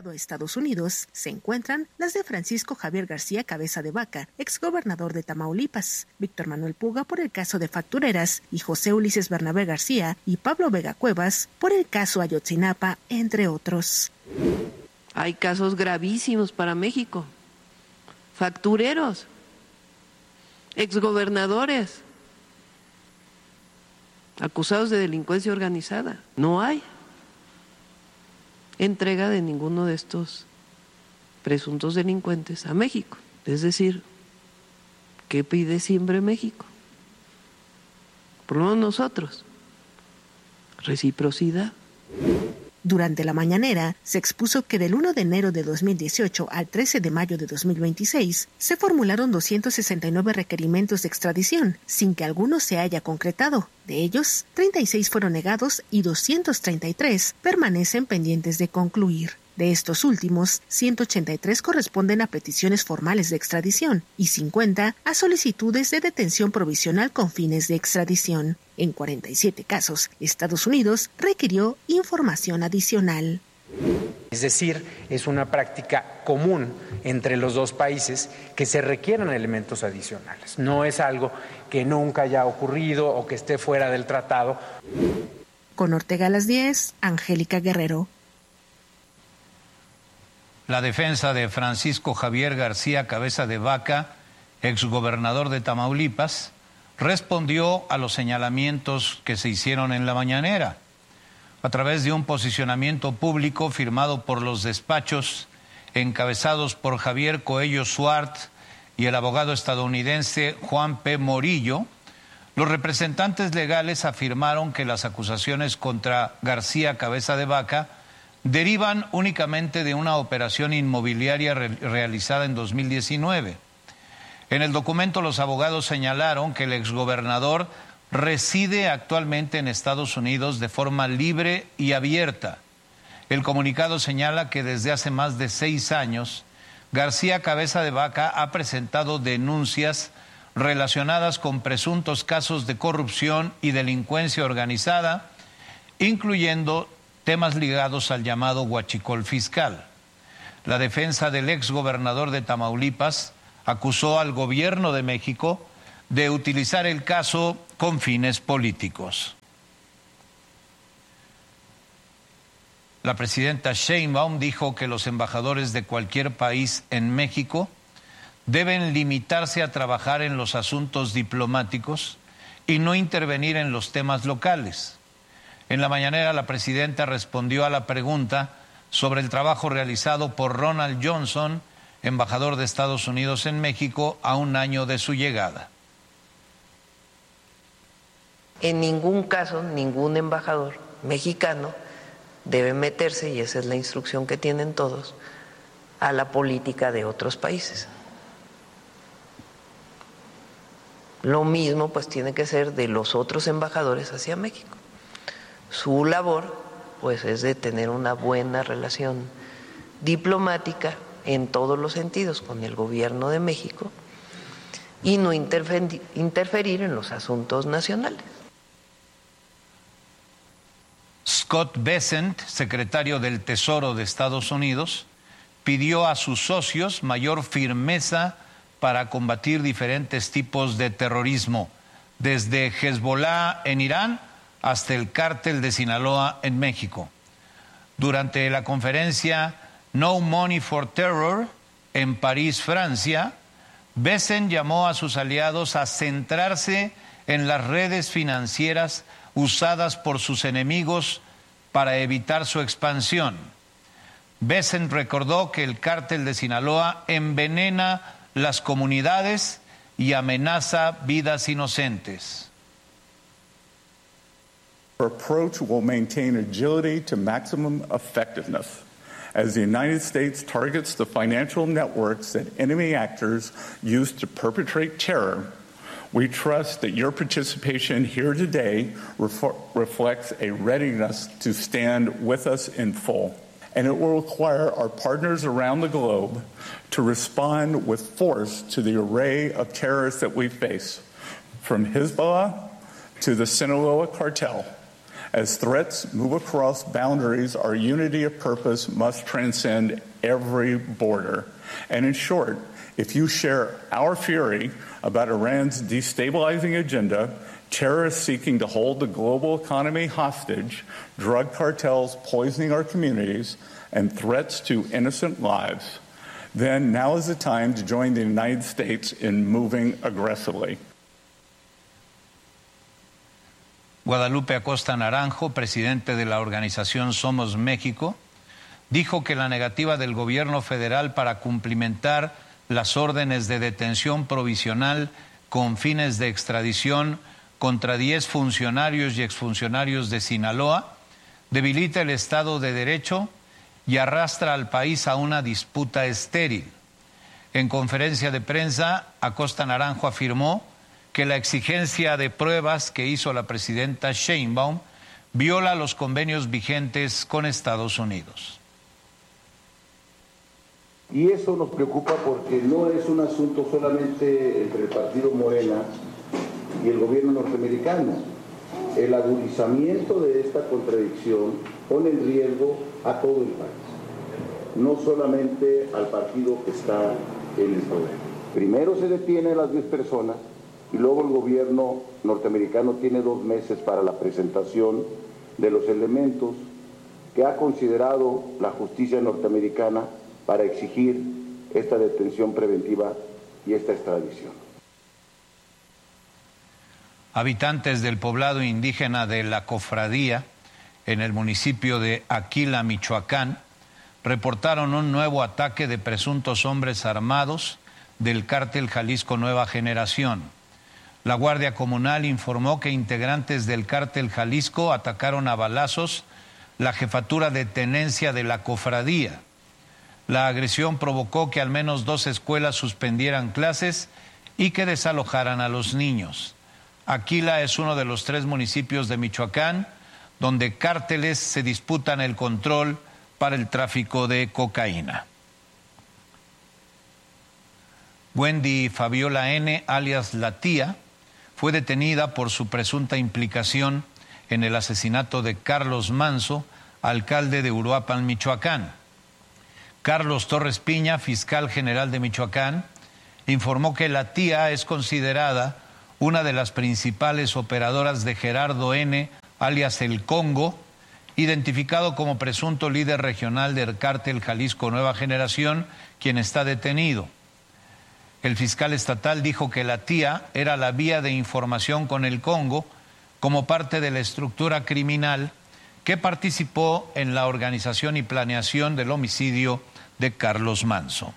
extraditado a Estados Unidos se encuentran las de Francisco Javier García Cabeza de Vaca, exgobernador de Tamaulipas, Víctor Manuel Puga por el caso de factureras y José Ulises Bernabé García y Pablo Vega Cuevas por el caso Ayotzinapa, entre otros. Hay casos gravísimos para México, factureros, exgobernadores, acusados de delincuencia organizada. No hay entrega de ninguno de estos presuntos delincuentes a México. Es decir, ¿qué pide siempre México? Por lo menos nosotros, reciprocidad. Durante la mañanera, se expuso que del 1 de enero de 2018 al 13 de mayo de 2026 se formularon 269 requerimientos de extradición, sin que alguno se haya concretado. De ellos, 36 fueron negados y 233 permanecen pendientes de concluir. De estos últimos, 183 corresponden a peticiones formales de extradición y 50 a solicitudes de detención provisional con fines de extradición. En 47 casos, Estados Unidos requirió información adicional. Es decir, es una práctica común entre los dos países que se requieran elementos adicionales. No es algo que nunca haya ocurrido o que esté fuera del tratado. Con Ortega a las 10, Angélica Guerrero. La defensa de Francisco Javier García Cabeza de Vaca, exgobernador de Tamaulipas, respondió a los señalamientos que se hicieron en la mañanera. A través de un posicionamiento público firmado por los despachos encabezados por Javier Coello Suart y el abogado estadounidense Juan P. Morillo, los representantes legales afirmaron que las acusaciones contra García Cabeza de Vaca derivan únicamente de una operación inmobiliaria realizada en 2019. En el documento, los abogados señalaron que el exgobernador reside actualmente en Estados Unidos de forma libre y abierta. El comunicado señala que desde hace más de 6 años, García Cabeza de Vaca ha presentado denuncias relacionadas con presuntos casos de corrupción y delincuencia organizada, incluyendo temas ligados al llamado huachicol fiscal. La defensa del exgobernador de Tamaulipas acusó al gobierno de México de utilizar el caso con fines políticos. La presidenta Sheinbaum dijo que los embajadores de cualquier país en México deben limitarse a trabajar en los asuntos diplomáticos y no intervenir en los temas locales. En la mañanera, la presidenta respondió a la pregunta sobre el trabajo realizado por Ronald Johnson, embajador de Estados Unidos en México, a un año de su llegada. En ningún caso, ningún embajador mexicano debe meterse, y esa es la instrucción que tienen todos, a la política de otros países. Lo mismo pues tiene que ser de los otros embajadores hacia México. Su labor pues es de tener una buena relación diplomática en todos los sentidos con el gobierno de México y no interferir en los asuntos nacionales. Scott Bessent, secretario del Tesoro de Estados Unidos, pidió a sus socios mayor firmeza para combatir diferentes tipos de terrorismo, desde Hezbollah en Irán hasta el cártel de Sinaloa en México. Durante la conferencia No Money for Terror en París, Francia, Bessent llamó a sus aliados a centrarse en las redes financieras usadas por sus enemigos para evitar su expansión. Bessent recordó que el cártel de Sinaloa envenena las comunidades y amenaza vidas inocentes. Our approach will maintain agility to maximum effectiveness. As the United States targets the financial networks that enemy actors use to perpetrate terror, we trust that your participation here today reflects a readiness to stand with us in full. And it will require our partners around the globe to respond with force to the array of terrorists that we face, from Hezbollah to the Sinaloa cartel, As threats move across boundaries, our unity of purpose must transcend every border. And in short, if you share our fury about Iran's destabilizing agenda, terrorists seeking to hold the global economy hostage, drug cartels poisoning our communities, and threats to innocent lives, then now is the time to join the United States in moving aggressively. Guadalupe Acosta Naranjo, presidente de la organización Somos México, dijo que la negativa del gobierno federal para cumplimentar las órdenes de detención provisional con fines de extradición contra 10 funcionarios y exfuncionarios de Sinaloa debilita el Estado de Derecho y arrastra al país a una disputa estéril. En conferencia de prensa, Acosta Naranjo afirmó que la exigencia de pruebas que hizo la presidenta Sheinbaum viola los convenios vigentes con Estados Unidos. Y eso nos preocupa porque no es un asunto solamente entre el partido Morena y el gobierno norteamericano. El agudizamiento de esta contradicción pone en riesgo a todo el país, no solamente al partido que está en el poder. Primero se detiene a las 10 personas y luego el gobierno norteamericano tiene 2 meses para la presentación de los elementos que ha considerado la justicia norteamericana para exigir esta detención preventiva y esta extradición. Habitantes del poblado indígena de La Cofradía, en el municipio de Aquila, Michoacán, reportaron un nuevo ataque de presuntos hombres armados del cártel Jalisco Nueva Generación. La Guardia Comunal informó que integrantes del cártel Jalisco atacaron a balazos la jefatura de tenencia de La Cofradía. La agresión provocó que al menos 2 escuelas suspendieran clases y que desalojaran a los niños. Aquila es uno de los 3 municipios de Michoacán donde cárteles se disputan el control para el tráfico de cocaína. Wendy Fabiola N., alias La Tía, fue detenida por su presunta implicación en el asesinato de Carlos Manso, alcalde de Uruapan, Michoacán. Carlos Torres Piña, fiscal general de Michoacán, informó que La Tía es considerada una de las principales operadoras de Gerardo N., alias El Congo, identificado como presunto líder regional del cártel Jalisco Nueva Generación, quien está detenido. El fiscal estatal dijo que La Tía era la vía de información con el Congo como parte de la estructura criminal que participó en la organización y planeación del homicidio de Carlos Manso.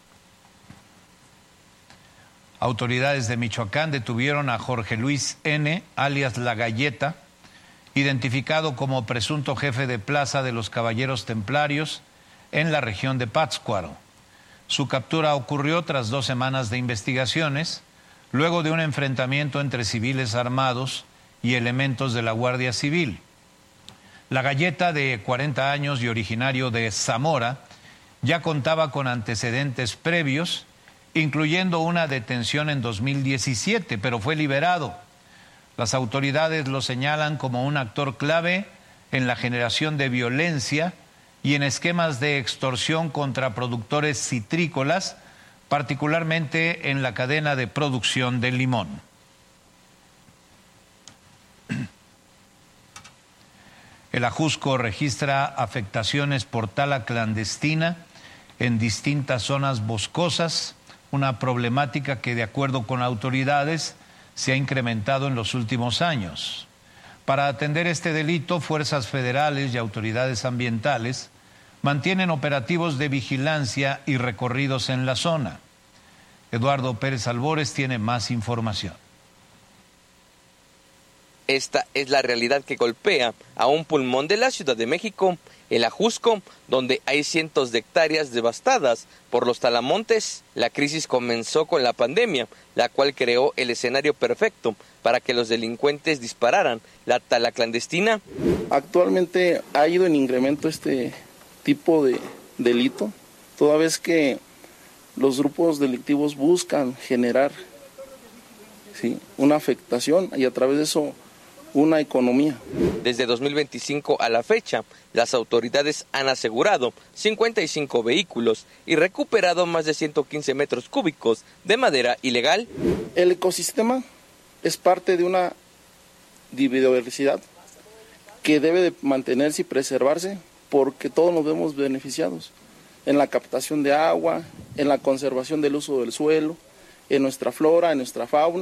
Autoridades de Michoacán detuvieron a Jorge Luis N., alias La Galleta, identificado como presunto jefe de plaza de los Caballeros Templarios en la región de Pátzcuaro. Su captura ocurrió tras 2 semanas de investigaciones, luego de un enfrentamiento entre civiles armados y elementos de la Guardia Civil. La Galleta, de 40 años y originario de Zamora, ya contaba con antecedentes previos, incluyendo una detención en 2017, pero fue liberado. Las autoridades lo señalan como un actor clave en la generación de violencia y en esquemas de extorsión contra productores citrícolas, particularmente en la cadena de producción del limón. El Ajusco registra afectaciones por tala clandestina en distintas zonas boscosas, una problemática que, de acuerdo con autoridades, se ha incrementado en los últimos años. Para atender este delito, fuerzas federales y autoridades ambientales mantienen operativos de vigilancia y recorridos en la zona. Eduardo Pérez Albores tiene más información. Esta es la realidad que golpea a un pulmón de la Ciudad de México, el Ajusco, donde hay cientos de hectáreas devastadas por los talamontes. La crisis comenzó con la pandemia, la cual creó el escenario perfecto para que los delincuentes dispararan la tala clandestina. Actualmente ha ido en incremento este tipo de delito, toda vez que los grupos delictivos buscan generar una afectación y a través de eso una economía. Desde 2025 a la fecha, las autoridades han asegurado 55 vehículos y recuperado más de 115 metros cúbicos de madera ilegal. El ecosistema es parte de una biodiversidad que debe de mantenerse y preservarse porque todos nos vemos beneficiados en la captación de agua, en la conservación del uso del suelo, en nuestra flora, en nuestra fauna.